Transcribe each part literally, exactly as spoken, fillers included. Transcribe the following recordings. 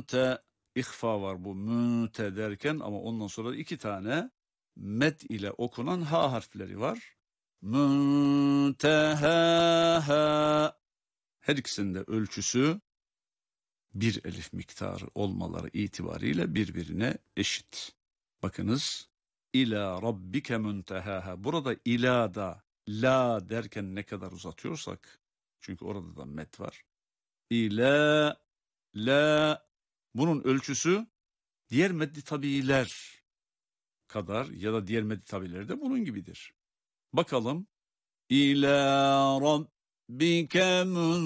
münte, ihfa var bu münte derken ama ondan sonra iki tane med ile okunan ha harfleri var. Müntehaha. Her ikisinde ölçüsü bir elif miktarı olmaları itibariyle birbirine eşit. Bakınız, ila rabbike müntehaha. Burada ila da la derken ne kadar uzatıyorsak, çünkü orada da met var. İla, la, bunun ölçüsü diğer meddi tabiiler kadar ya da diğer meddi tabiiler de bunun gibidir. Bakalım. İla rabbike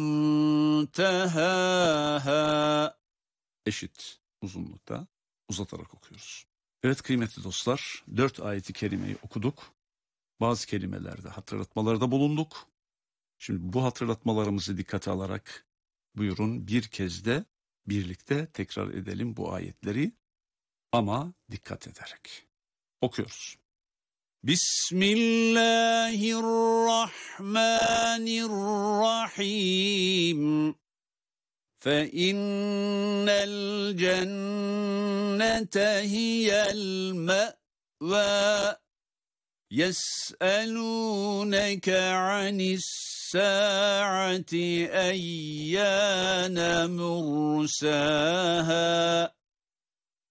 müntehaha. Eşit uzunlukta uzatarak okuyoruz. Evet kıymetli dostlar, dört ayeti kerimeyi okuduk. Bazı kelimelerde hatırlatmalarda bulunduk. Şimdi bu hatırlatmalarımızı dikkate alarak buyurun bir kez de birlikte tekrar edelim bu ayetleri ama dikkat ederek. Okuyoruz. Bismillahirrahmanirrahim. فَإِنَّ الْجَنَّةَ هِيَ الْمَأْوَى يَسْأَلُونَكَ عَنِ السَّاعَةِ أَيَّانَ مُرْسَاهَا